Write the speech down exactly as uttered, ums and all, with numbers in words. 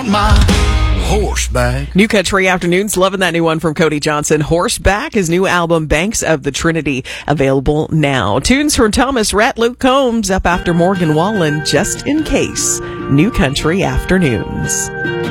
want my horseback. New Country Afternoons, loving that new one from Cody Johnson. Horseback, his new album, Banks of the Trinity, available now. Tunes from Thomas Rhett, Luke Combs, up after Morgan Wallen, Just in Case. New Country Afternoons.